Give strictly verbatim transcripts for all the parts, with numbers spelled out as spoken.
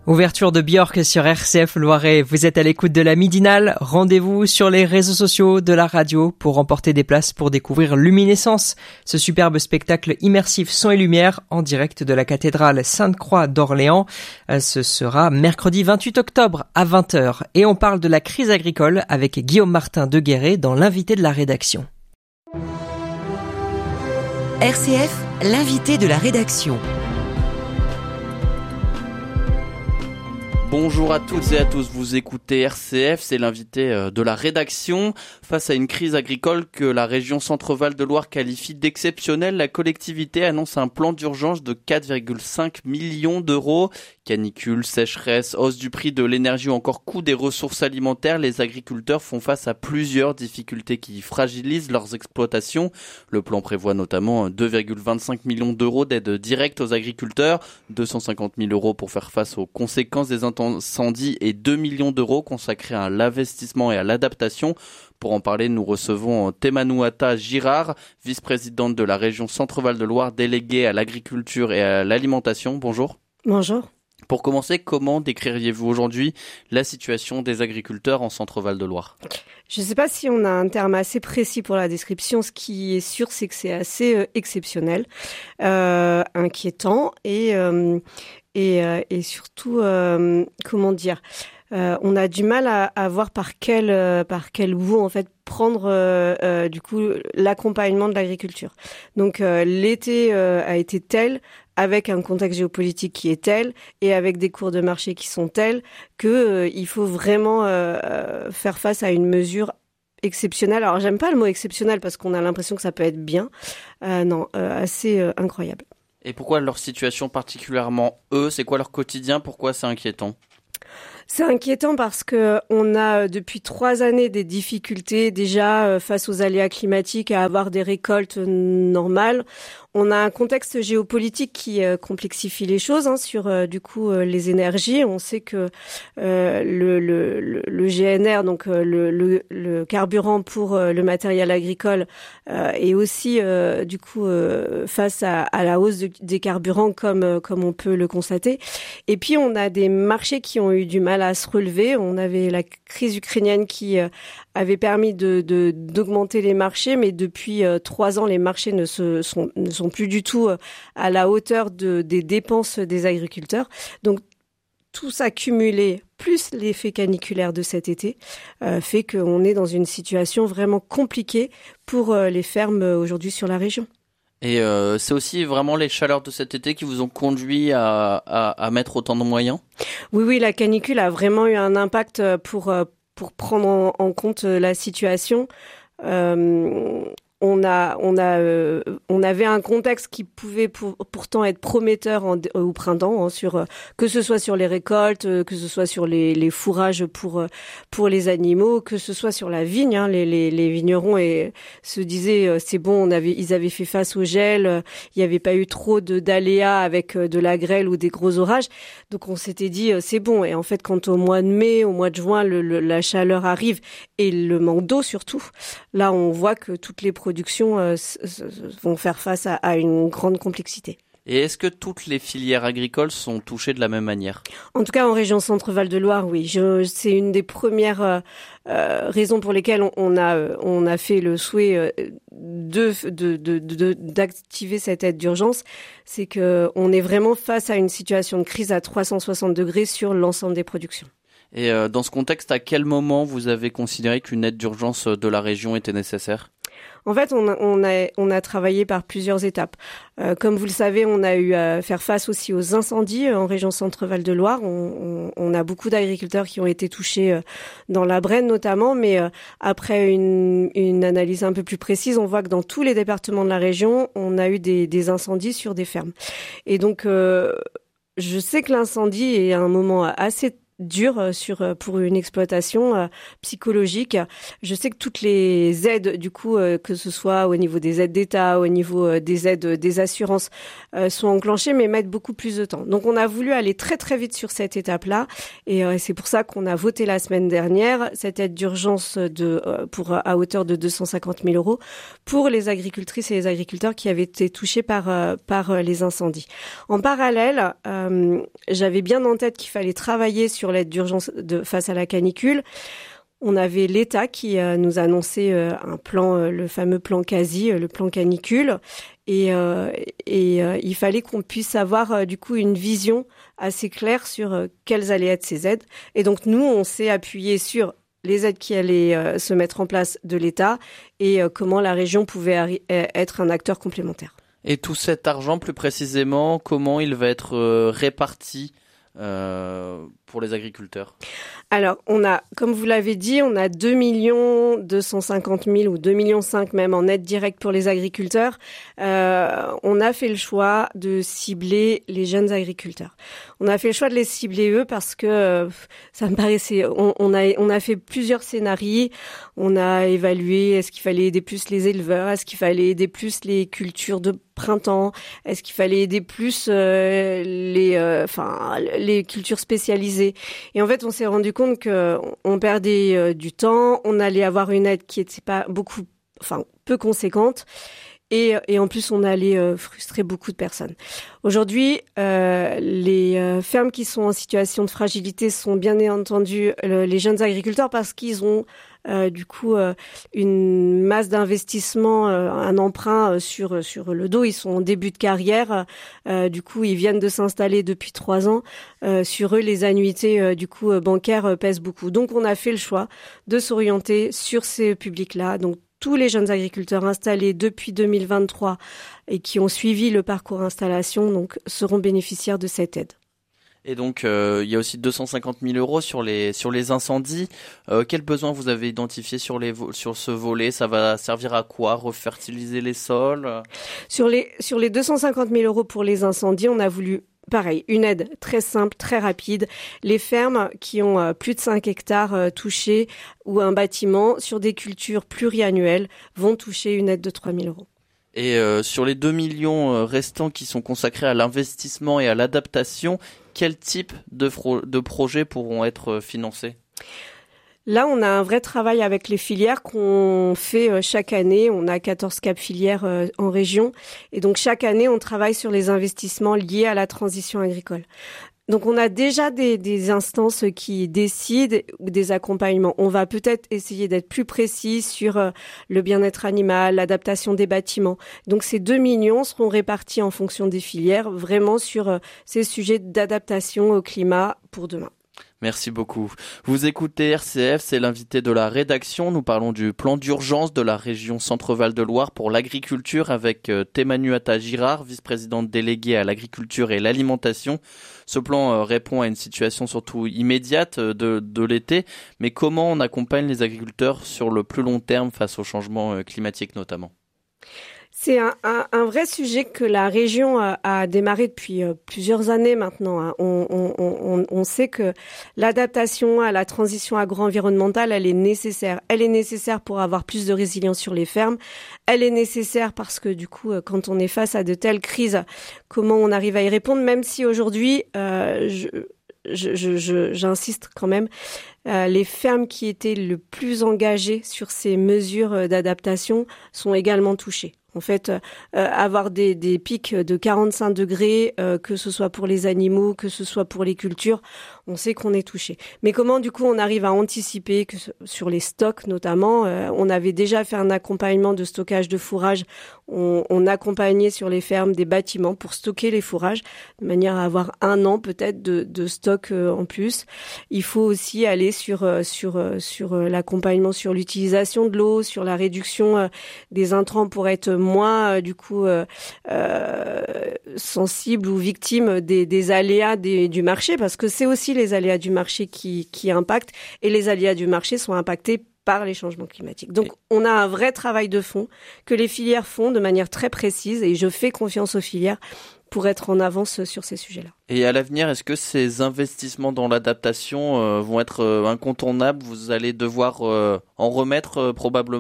Ouverture de Björk sur R C F Loiret. Vous êtes à l'écoute de la Midinale. Rendez-vous sur les réseaux sociaux de la radio pour remporter des places pour découvrir Luminescence, ce superbe spectacle immersif son et lumière en direct de la cathédrale Sainte-Croix d'Orléans. Ce sera mercredi vingt-huit octobre à vingt heures. Et on parle de la crise agricole avec Guillaume Martin de Guéret dans l'invité de la rédaction. R C F, l'invité de la rédaction. Bonjour à toutes et à tous, vous écoutez R C F, c'est l'invité de la rédaction. Face à une crise agricole que la région Centre-Val de Loire qualifie d'exceptionnelle, la collectivité annonce un plan d'urgence de quatre virgule cinq millions d'euros. Canicule, sécheresse, hausse du prix de l'énergie ou encore coût des ressources alimentaires, les agriculteurs font face à plusieurs difficultés qui fragilisent leurs exploitations. Le plan prévoit notamment deux virgule vingt-cinq millions d'euros d'aide directe aux agriculteurs, deux cent cinquante mille euros pour faire face aux conséquences des incendies et deux millions d'euros consacrés à l'investissement et à l'adaptation. Pour en parler, nous recevons Temanouata Girard, vice-présidente de la région Centre-Val de Loire, déléguée à l'agriculture et à l'alimentation. Bonjour. Bonjour. Pour commencer, comment décririez-vous aujourd'hui la situation des agriculteurs en Centre-Val de Loire ? Je ne sais pas si on a un terme assez précis pour la description. Ce qui est sûr, c'est que c'est assez euh, exceptionnel, euh, inquiétant et, euh, et, euh, et surtout, euh, comment dire, euh, on a du mal à, à voir par quel, euh, par quel bout en fait prendre euh, euh, du coup l'accompagnement de l'agriculture. Donc euh, l'été euh, a été tel, avec un contexte géopolitique qui est tel et avec des cours de marché qui sont tels que euh, il faut vraiment euh, faire face à une mesure exceptionnelle. Alors j'aime pas le mot exceptionnel parce qu'on a l'impression que ça peut être bien. Euh, non, euh, assez euh, incroyable. Et pourquoi leur situation particulièrement eux ? C'est quoi leur quotidien ? Pourquoi c'est inquiétant ? C'est inquiétant parce que on a depuis trois années des difficultés déjà face aux aléas climatiques à avoir des récoltes normales. On a un contexte géopolitique qui euh, complexifie les choses hein, sur euh, du coup euh, les énergies. On sait que euh, le, le, le, le G N R, donc euh, le, le, le carburant pour euh, le matériel agricole, euh, est aussi euh, du coup euh, face à, à la hausse de, des carburants comme euh, comme on peut le constater. Et puis on a des marchés qui ont eu du mal à se relever. On avait la crise ukrainienne qui euh, avait permis de, de d'augmenter les marchés, mais depuis euh, trois ans les marchés ne se sont ne sont plus du tout à la hauteur de, des dépenses des agriculteurs. Donc, tout ça cumulé, plus l'effet caniculaire de cet été, euh, fait qu'on est dans une situation vraiment compliquée pour euh, les fermes aujourd'hui sur la région. Et euh, c'est aussi vraiment les chaleurs de cet été qui vous ont conduit à, à, à mettre autant de moyens ? Oui, oui, la canicule a vraiment eu un impact pour, pour prendre en, en compte la situation. Euh, On a, on a, euh, on avait un contexte qui pouvait pour, pourtant être prometteur en, euh, au printemps, hein, sur euh, que ce soit sur les récoltes, euh, que ce soit sur les, les fourrages pour euh, pour les animaux, que ce soit sur la vigne. Hein, les, les, les vignerons et, se disaient euh, c'est bon, on avait, ils avaient fait face au gel, euh, il n'y avait pas eu trop de d'aléas avec euh, de la grêle ou des gros orages, donc on s'était dit euh, c'est bon. Et en fait, quand au mois de mai, au mois de juin, le, le, la chaleur arrive et le manque d'eau surtout, là on voit que toutes les productions euh, vont faire face à, à une grande complexité. Et est-ce que toutes les filières agricoles sont touchées de la même manière ? En tout cas, en région Centre-Val de Loire, oui. Je, c'est une des premières euh, euh, raisons pour lesquelles on, on a euh, on a fait le souhait euh, de, de, de, de d'activer cette aide d'urgence. C'est que on est vraiment face à une situation de crise à trois cent soixante degrés sur l'ensemble des productions. Et euh, dans ce contexte, à quel moment vous avez considéré qu'une aide d'urgence de la région était nécessaire ? En fait, on a, on a, on a travaillé par plusieurs étapes. Euh, comme vous le savez, on a eu à faire face aussi aux incendies en région Centre-Val de Loire. On, on, on a beaucoup d'agriculteurs qui ont été touchés dans la Brenne notamment, mais euh, après une, une analyse un peu plus précise, on voit que dans tous les départements de la région, on a eu des, des incendies sur des fermes. Et donc, euh, je sais que l'incendie est un moment assez dur sur pour une exploitation euh, psychologique. Je sais que toutes les aides, du coup, euh, que ce soit au niveau des aides d'État, au niveau euh, des aides des assurances, euh, sont enclenchées, mais mettent beaucoup plus de temps. Donc, on a voulu aller très très vite sur cette étape-là, et euh, c'est pour ça qu'on a voté la semaine dernière cette aide d'urgence de euh, pour à hauteur de deux cent cinquante mille euros pour les agricultrices et les agriculteurs qui avaient été touchés par euh, par euh, les incendies. En parallèle, euh, j'avais bien en tête qu'il fallait travailler sur l'aide d'urgence de, face à la canicule. On avait l'État qui euh, nous annonçait euh, un plan, euh, le fameux plan quasi, euh, le plan canicule. Et, euh, et euh, il fallait qu'on puisse avoir euh, du coup une vision assez claire sur euh, quelles allaient être ces aides. Et donc nous, on s'est appuyé sur les aides qui allaient euh, se mettre en place de l'État et euh, comment la région pouvait arri- être un acteur complémentaire. Et tout cet argent, plus précisément, comment il va être euh, réparti Euh, pour les agriculteurs? Alors, on a, comme vous l'avez dit, on a deux millions deux cent cinquante mille ou deux millions cinq même en aide directe pour les agriculteurs. Euh, on a fait le choix de cibler les jeunes agriculteurs. On a fait le choix de les cibler eux parce que euh, ça me paraissait, on, on a, on a fait plusieurs scénarios. On a évalué est-ce qu'il fallait aider plus les éleveurs, est-ce qu'il fallait aider plus les cultures de printemps, est-ce qu'il fallait aider plus euh, les, euh, enfin les cultures spécialisées. Et en fait, on s'est rendu compte que on perdait euh, du temps, on allait avoir une aide qui était pas beaucoup, enfin peu conséquente. Et, et en plus, on allait euh, frustrer beaucoup de personnes. Aujourd'hui, euh, les euh, fermes qui sont en situation de fragilité sont bien entendu le, les jeunes agriculteurs parce qu'ils ont euh, du coup euh, une masse d'investissement, euh, un emprunt euh, sur sur le dos. Ils sont en début de carrière. Euh, du coup, ils viennent de s'installer depuis trois ans. Euh, sur eux, les annuités euh, du coup euh, bancaires euh, pèsent beaucoup. Donc, on a fait le choix de s'orienter sur ces publics-là. Donc tous les jeunes agriculteurs installés depuis deux mille vingt-trois et qui ont suivi le parcours installation donc, seront bénéficiaires de cette aide. Et donc, euh, il y a aussi deux cent cinquante mille euros sur les, sur les incendies. Euh, quels besoins vous avez identifiés sur, les, sur ce volet? Ça va servir à quoi? Refertiliser les sols? Sur les, sur les deux cent cinquante mille euros pour les incendies, on a voulu pareil, une aide très simple, très rapide. Les fermes qui ont euh, plus de cinq hectares euh, touchés ou un bâtiment sur des cultures pluriannuelles vont toucher une aide de trois mille euros. Et euh, sur les deux millions restants qui sont consacrés à l'investissement et à l'adaptation, quel type de, fro- de projets pourront être financés? Là, on a un vrai travail avec les filières qu'on fait chaque année. On a quatorze cap filières en région. Et donc, chaque année, on travaille sur les investissements liés à la transition agricole. Donc, on a déjà des, des instances qui décident ou des accompagnements. On va peut-être essayer d'être plus précis sur le bien-être animal, l'adaptation des bâtiments. Donc, ces deux millions seront répartis en fonction des filières, vraiment sur ces sujets d'adaptation au climat pour demain. Merci beaucoup. Vous écoutez R C F, c'est l'invité de la rédaction. Nous parlons du plan d'urgence de la région Centre-Val de Loire pour l'agriculture avec Thémanuata Girard, vice-présidente déléguée à l'agriculture et l'alimentation. Ce plan répond à une situation surtout immédiate de, de l'été, mais comment on accompagne les agriculteurs sur le plus long terme face au changement climatique notamment? C'est un, un, un vrai sujet que la région a, a démarré depuis euh, plusieurs années maintenant. Hein. On, on, on, on sait que l'adaptation à la transition agro-environnementale, elle est nécessaire. Elle est nécessaire pour avoir plus de résilience sur les fermes. Elle est nécessaire parce que du coup, quand on est face à de telles crises, comment on arrive à y répondre, même si aujourd'hui, euh, je, je, je, je, j'insiste quand même, euh, les fermes qui étaient le plus engagées sur ces mesures d'adaptation sont également touchées. En fait, euh, avoir des, des pics de quarante-cinq degrés, euh, que ce soit pour les animaux, que ce soit pour les cultures, on sait qu'on est touché. Mais comment, du coup, on arrive à anticiper que sur les stocks, notamment, euh, on avait déjà fait un accompagnement de stockage de fourrage. On, on accompagnait sur les fermes des bâtiments pour stocker les fourrages, de manière à avoir un an peut-être de, de stock euh, en plus. Il faut aussi aller sur euh, sur euh, sur euh, l'accompagnement sur l'utilisation de l'eau, sur la réduction euh, des intrants pour être moins euh, du coup euh, euh, sensible ou victime des, des aléas des, du marché, parce que c'est aussi les aléas du marché qui, qui impactent, et les aléas du marché sont impactés par les changements climatiques. Donc, on a un vrai travail de fond que les filières font de manière très précise et je fais confiance aux filières pour être en avance sur ces sujets-là. Et à l'avenir, est-ce que ces investissements dans l'adaptation euh, vont être euh, incontournables ? Vous allez devoir euh, en remettre euh, probablement ?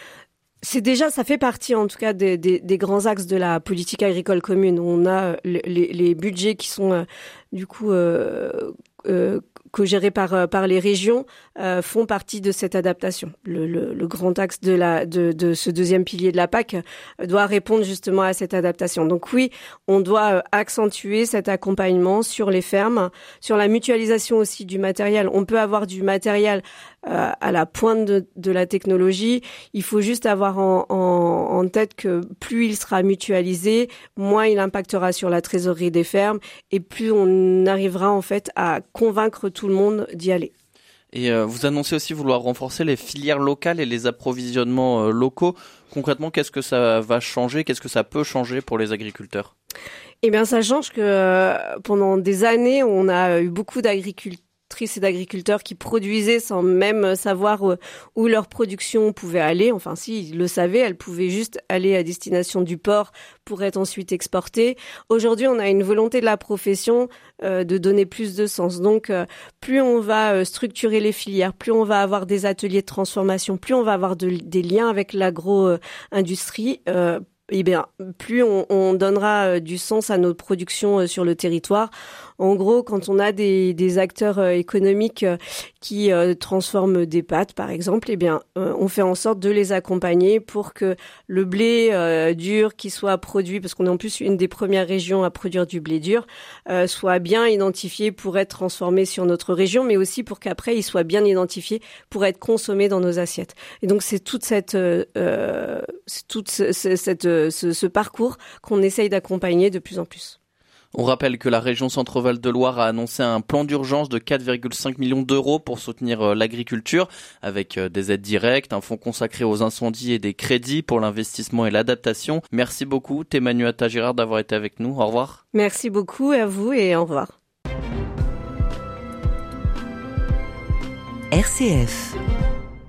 C'est déjà, ça fait partie en tout cas des, des, des grands axes de la politique agricole commune. On a les, les budgets qui sont euh, du coup euh, euh, co-gérés par par les régions euh, font partie de cette adaptation. Le, le, le grand axe de la de, de ce deuxième pilier de la P A C doit répondre justement à cette adaptation. Donc oui, on doit accentuer cet accompagnement sur les fermes, sur la mutualisation aussi du matériel. On peut avoir du matériel euh, à la pointe de, de la technologie. Il faut juste avoir en, en, en tête que plus il sera mutualisé, moins il impactera sur la trésorerie des fermes et plus on arrivera en fait à convaincre tout le monde d'y aller. Et euh, vous annoncez aussi vouloir renforcer les filières locales et les approvisionnements euh, locaux. Concrètement, qu'est-ce que ça va changer ? Qu'est-ce que ça peut changer pour les agriculteurs ? Eh bien, ça change que euh, pendant des années, on a eu beaucoup d'agriculteurs et d'agriculteurs qui produisaient sans même savoir où, où leur production pouvait aller. Enfin, si, ils le savaient, elle pouvait juste aller à destination du port pour être ensuite exportée. Aujourd'hui, on a une volonté de la profession euh, de donner plus de sens. Donc, euh, plus on va euh, structurer les filières, plus on va avoir des ateliers de transformation, plus on va avoir de, des liens avec l'agro-industrie, euh, eh bien, plus on, on donnera euh, du sens à notre production euh, sur le territoire. En gros, quand on a des, des acteurs euh, économiques euh, qui euh, transforment des pâtes, par exemple, eh bien, euh, on fait en sorte de les accompagner pour que le blé euh, dur qui soit produit, parce qu'on est en plus une des premières régions à produire du blé dur, euh, soit bien identifié pour être transformé sur notre région, mais aussi pour qu'après il soit bien identifié pour être consommé dans nos assiettes. Et donc c'est toute cette, euh, c'est toute ce, ce, cette, ce, ce parcours qu'on essaye d'accompagner de plus en plus. On rappelle que la région Centre-Val de Loire a annoncé un plan d'urgence de quatre virgule cinq millions d'euros pour soutenir l'agriculture, avec des aides directes, un fonds consacré aux incendies et des crédits pour l'investissement et l'adaptation. Merci beaucoup, Témanuata Girard, d'avoir été avec nous. Au revoir. Merci beaucoup à vous et au revoir. R C F